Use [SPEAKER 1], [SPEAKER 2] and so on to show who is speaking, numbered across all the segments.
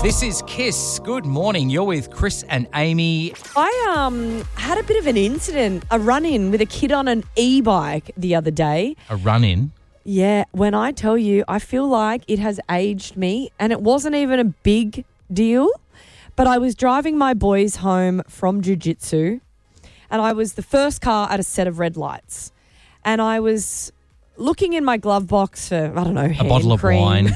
[SPEAKER 1] This is Kiss. Good morning. You're with Chris and Amy.
[SPEAKER 2] I had a bit of an incident, a run-in with a kid on an e-bike the other day.
[SPEAKER 1] A run-in.
[SPEAKER 2] Yeah, when I tell you, I feel like it has aged me, and it wasn't even a big deal, but I was driving my boys home from jiu-jitsu, and I was the first car at a set of red lights, and I was looking in my glove box for, I don't know, hand
[SPEAKER 1] A bottle of
[SPEAKER 2] cream.
[SPEAKER 1] wine.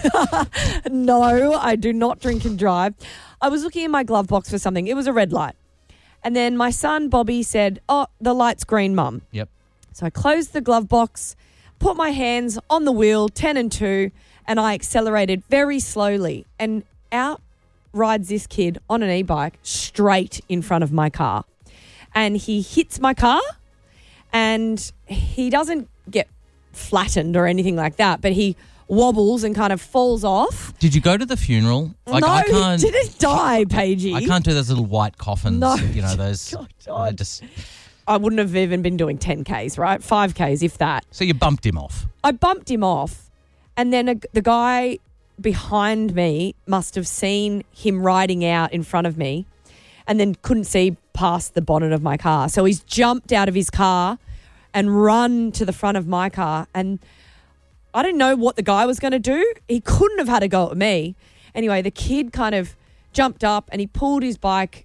[SPEAKER 2] No, I do not drink and drive. I was looking in my glove box for something. It was a red light. And then my son, Bobby, said, "Oh, the light's green, Mum."
[SPEAKER 1] Yep.
[SPEAKER 2] So I closed the glove box, put my hands on the wheel, 10 and 2, and I accelerated very slowly. And out rides this kid on an e-bike straight in front of my car. And he hits my car, and he doesn't get flattened or anything like that, but he wobbles and kind of falls off.
[SPEAKER 1] Did you go to the funeral?
[SPEAKER 2] No, he didn't die, Paigey.
[SPEAKER 1] I can't do those little white coffins.
[SPEAKER 2] No.
[SPEAKER 1] You know, those.
[SPEAKER 2] God. I wouldn't have even been doing 10Ks, right? 5Ks, if that.
[SPEAKER 1] So you bumped him off.
[SPEAKER 2] I bumped him off, and then the guy behind me must have seen him riding out in front of me and then couldn't see past the bonnet of my car. So he's jumped out of his car and run to the front of my car, and I didn't know what the guy was going to do. He couldn't have had a go at me. Anyway, the kid kind of jumped up and he pulled his bike,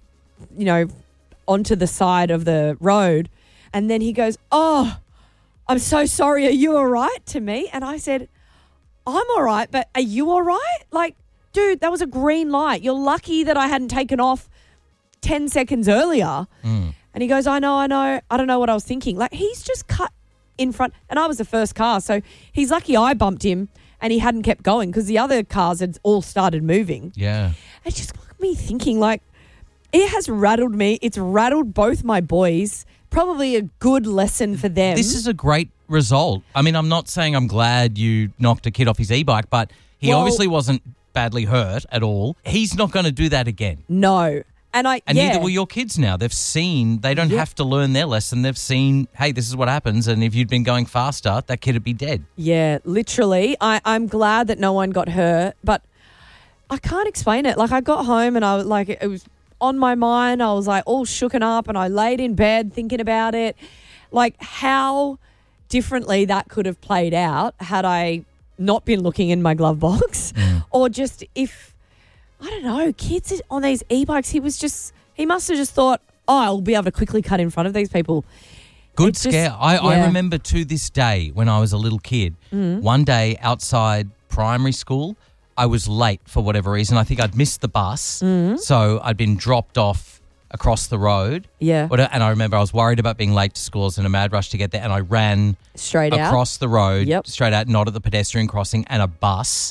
[SPEAKER 2] onto the side of the road, and then he goes, "Oh, I'm so sorry. Are you all right?" to me. And I said, "I'm all right, but are you all right? Like, dude, that was a green light. You're lucky that I hadn't taken off 10 seconds earlier." And he goes, I know. I don't know what I was thinking. Like, he's just cut in front, and I was the first car, so he's lucky I bumped him and he hadn't kept going because the other cars had all started moving.
[SPEAKER 1] Yeah.
[SPEAKER 2] It just got me thinking, like, it has rattled me. It's rattled both my boys. Probably a good lesson for them.
[SPEAKER 1] This is a great result. I mean, I'm not saying I'm glad you knocked a kid off his e-bike, but he obviously wasn't badly hurt at all. He's not going to do that again.
[SPEAKER 2] No. And
[SPEAKER 1] neither will your kids now. They've seen, they don't have to learn their lesson. They've seen, hey, this is what happens. And if you'd been going faster, that kid would be dead.
[SPEAKER 2] Yeah, literally. I'm glad that no one got hurt, but I can't explain it. Like, I got home and I was like, it was on my mind. I was like all shooken up, and I laid in bed thinking about it. Like, how differently that could have played out had I not been looking in my glove box, or just if, I don't know, kids on these e-bikes, he must have just thought, oh, I'll be able to quickly cut in front of these people.
[SPEAKER 1] Good scare. I remember to this day when I was a little kid, one day outside primary school, I was late for whatever reason. I think I'd missed the bus, so I'd been dropped off across the road.
[SPEAKER 2] Yeah.
[SPEAKER 1] And I remember I was worried about being late to school. I was in a mad rush to get there, and I ran
[SPEAKER 2] straight
[SPEAKER 1] across the road,
[SPEAKER 2] Yep.
[SPEAKER 1] straight out, not at the pedestrian crossing, and a bus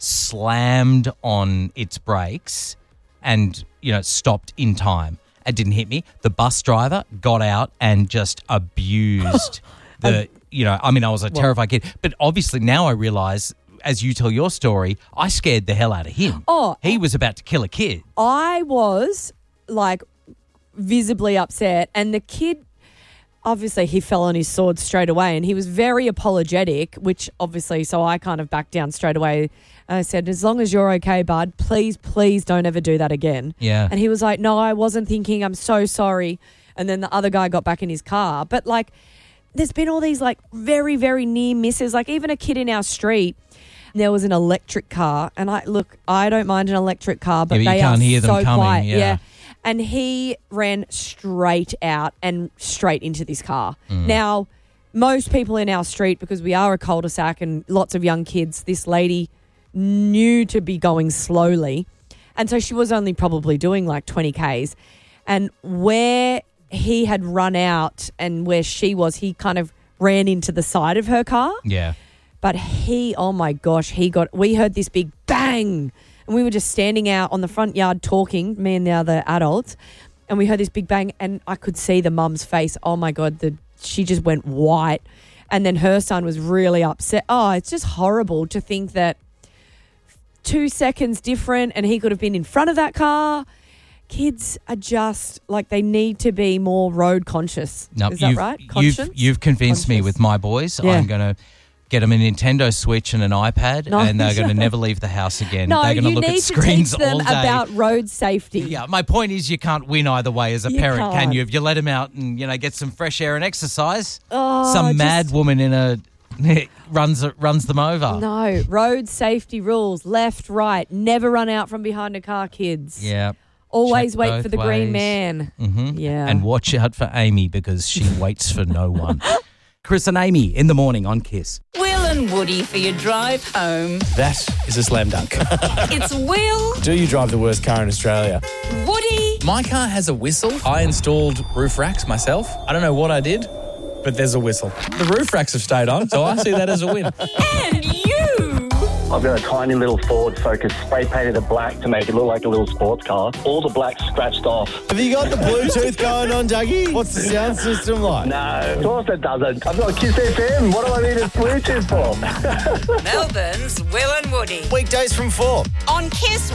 [SPEAKER 1] slammed on its brakes and, stopped in time. It didn't hit me. The bus driver got out and just abused I was a terrified kid. But obviously now I realise, as you tell your story, I scared the hell out of him.
[SPEAKER 2] Oh.
[SPEAKER 1] He was about to kill a kid.
[SPEAKER 2] I was, like, visibly upset, and the kid, obviously he fell on his sword straight away, and he was very apologetic, which obviously, so I kind of backed down straight away. I said, as long as you're okay, bud, please don't ever do that again.
[SPEAKER 1] Yeah.
[SPEAKER 2] And he was like, no, I wasn't thinking, I'm so sorry. And then the other guy got back in his car. But, like, there's been all these, like, very, very near misses. Like, even a kid in our street, there was an electric car. And I don't mind an electric car, but
[SPEAKER 1] you
[SPEAKER 2] they
[SPEAKER 1] can't
[SPEAKER 2] are
[SPEAKER 1] hear them
[SPEAKER 2] so
[SPEAKER 1] coming.
[SPEAKER 2] quiet.
[SPEAKER 1] Yeah.
[SPEAKER 2] And he ran straight out and straight into this car. Now, most people in our street, because we are a cul-de-sac and lots of young kids, this lady knew to be going slowly. And so she was only probably doing like 20 Ks. And where he had run out and where she was, he kind of ran into the side of her car.
[SPEAKER 1] Yeah.
[SPEAKER 2] But oh my gosh, we heard this big bang. And we were just standing out on the front yard talking, me and the other adults, and we heard this big bang, and I could see the mum's face. Oh, my God, she just went white. And then her son was really upset. Oh, it's just horrible to think that 2 seconds different and he could have been in front of that car. Kids are just, like, they need to be more road conscious.
[SPEAKER 1] No,
[SPEAKER 2] Is that right?
[SPEAKER 1] You've convinced me with my boys.
[SPEAKER 2] Yeah.
[SPEAKER 1] I'm going to get them a Nintendo Switch and an iPad,
[SPEAKER 2] No,
[SPEAKER 1] and they're going to
[SPEAKER 2] no.
[SPEAKER 1] never leave the house again.
[SPEAKER 2] No,
[SPEAKER 1] they're going to
[SPEAKER 2] you
[SPEAKER 1] look
[SPEAKER 2] need
[SPEAKER 1] at
[SPEAKER 2] to teach
[SPEAKER 1] screens
[SPEAKER 2] them
[SPEAKER 1] all day.
[SPEAKER 2] about road safety.
[SPEAKER 1] Yeah, my point is you can't win either way as a
[SPEAKER 2] You
[SPEAKER 1] parent, can
[SPEAKER 2] can't.
[SPEAKER 1] you? If you let them out and, get some fresh air and exercise,
[SPEAKER 2] Oh,
[SPEAKER 1] some mad woman in a runs them over.
[SPEAKER 2] No, road safety rules, left, right, never run out from behind a car, kids.
[SPEAKER 1] Yeah.
[SPEAKER 2] Always
[SPEAKER 1] Check
[SPEAKER 2] wait
[SPEAKER 1] both
[SPEAKER 2] for the green
[SPEAKER 1] ways.
[SPEAKER 2] man.
[SPEAKER 1] Mm-hmm.
[SPEAKER 2] Yeah.
[SPEAKER 1] And watch out for Amy because she waits for no one. Chris and Amy in the morning on Kiss.
[SPEAKER 3] Will and Woody for your drive home.
[SPEAKER 4] That is a slam dunk.
[SPEAKER 3] It's Will,
[SPEAKER 4] Do you drive the worst car in Australia?
[SPEAKER 3] Woody,
[SPEAKER 4] My car has a whistle. I installed roof racks myself. I don't know what I did, but there's a whistle. The roof racks have stayed on, so I see that as a win.
[SPEAKER 3] and you.
[SPEAKER 5] I've got a tiny little Ford Focus spray painted it black to make it look like a little sports car. All the black's scratched off.
[SPEAKER 6] Have you got the Bluetooth going on, Dougie? What's the sound system like?
[SPEAKER 5] No, of course it doesn't. I've got Kiss FM. What do I need a Bluetooth for?
[SPEAKER 3] Melbourne's Will and Woody
[SPEAKER 6] Weekdays from 4.
[SPEAKER 3] on Kiss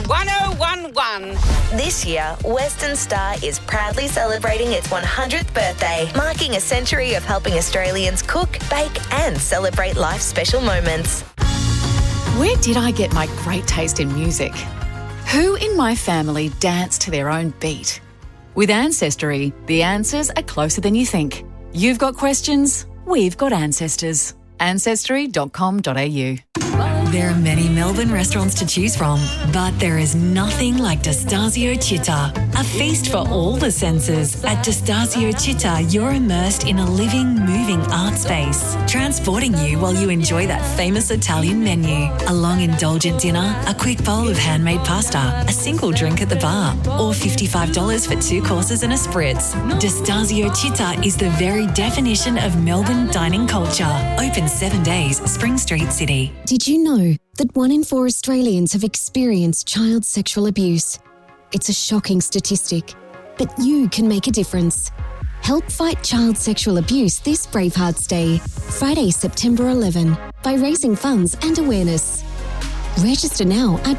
[SPEAKER 3] 1011.
[SPEAKER 7] This year, Western Star is proudly celebrating its 100th birthday, marking a century of helping Australians cook, bake, and celebrate life's special moments.
[SPEAKER 8] Where did I get my great taste in music? Who in my family dance to their own beat? With Ancestry, the answers are closer than you think. You've got questions, we've got ancestors. Ancestry.com.au.
[SPEAKER 9] There are many Melbourne restaurants to choose from, but there is nothing like Destasio Città, a feast for all the senses. At Destasio Città, you're immersed in a living, moving art space, transporting you while you enjoy that famous Italian menu. A long, indulgent dinner, a quick bowl of handmade pasta, a single drink at the bar, or $55 for 2 courses and a spritz. Destasio Città is the very definition of Melbourne dining culture. Open 7 days, Spring Street, City.
[SPEAKER 10] Did you know that 1 in 4 Australians have experienced child sexual abuse? It's a shocking statistic, but you can make a difference. Help fight child sexual abuse this Bravehearts Day, Friday, September 11, by raising funds and awareness. Register now at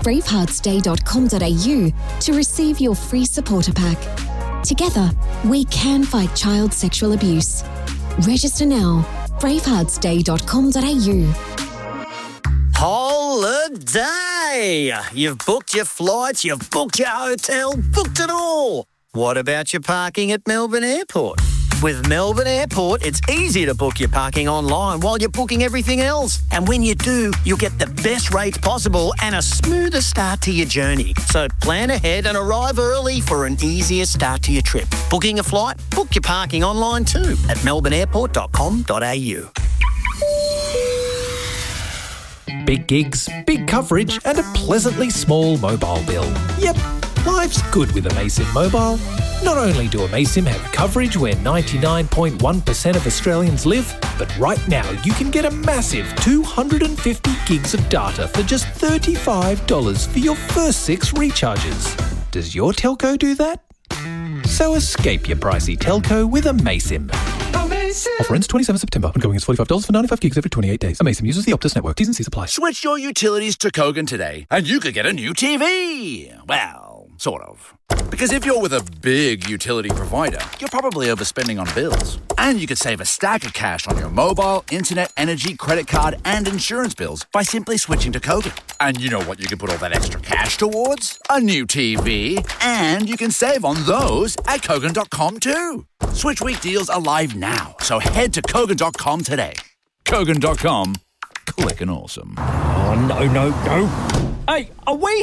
[SPEAKER 10] braveheartsday.com.au to receive your free supporter pack. Together, we can fight child sexual abuse. Register now, braveheartsday.com.au.
[SPEAKER 6] Holiday! You've booked your flights, you've booked your hotel, booked it all. What about your parking at Melbourne Airport? With Melbourne Airport, it's easy to book your parking online while you're booking everything else. And when you do, you'll get the best rates possible and a smoother start to your journey. So plan ahead and arrive early for an easier start to your trip. Booking a flight? Book your parking online too at melbourneairport.com.au.
[SPEAKER 11] Big gigs, big coverage, and a pleasantly small mobile bill. Yep, life's good with Amaysim Mobile. Not only do Amaysim have coverage where 99.1% of Australians live, but right now you can get a massive 250 gigs of data for just $35 for your first 6 recharges. Does your telco do that? So escape your pricey telco with Amaysim. Offer ends 27 September. Ongoing is $45 for 95 gigs every 28 days. Amaysim uses the Optus network. T's and C's apply.
[SPEAKER 12] Switch your utilities to Kogan today, and you could get a new TV. Well, sort of. Because if you're with a big utility provider, you're probably overspending on bills. And you could save a stack of cash on your mobile, internet, energy, credit card, and insurance bills by simply switching to Kogan. And you know what you can put all that extra cash towards? A new TV. And you can save on those at Kogan.com too. Switch week deals are live now, so head to Kogan.com today. Kogan.com. Clicking awesome.
[SPEAKER 6] Oh, no. Hey, are we